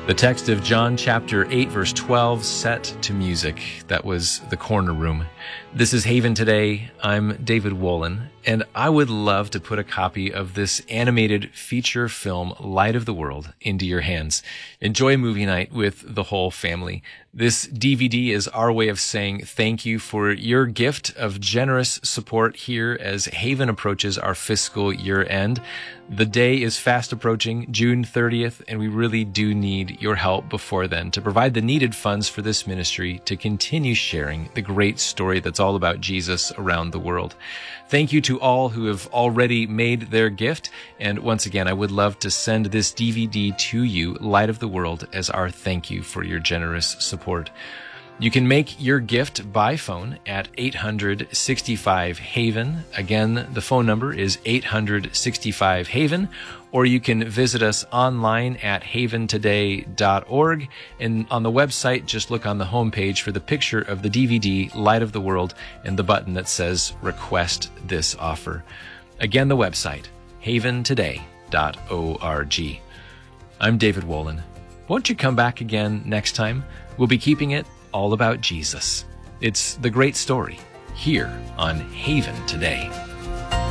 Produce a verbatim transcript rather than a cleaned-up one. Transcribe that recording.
The text of John chapter eight, verse twelve, set to music. That was the corner room. This is Haven Today. I'm David Wolin, and I would love to put a copy of this animated feature film, Light of the World, into your hands. Enjoy movie night with the whole family. This D V D is our way of saying thank you for your gift of generous support here as Haven approaches our fiscal year end. The day is fast approaching, June thirtieth, and we really do need your help before then to provide the needed funds for this ministry to continue sharing the great story that's all about Jesus around the world. Thank you to all who have already made their gift, and once again, I would love to send this D V D to you, Light of the World, as our thank you for your generous support. You can make your gift by phone at eight hundred sixty-five Haven. Again, the phone number is eight hundred sixty-five Haven, or you can visit us online at haven today dot org. And on the website, just look on the homepage for the picture of the D V D, Light of the World, and the button that says Request This Offer. Again, the website, haven today dot org. I'm David Wolin. Won't you come back again next time? We'll be keeping it all about Jesus. It's the great story here on Haven Today.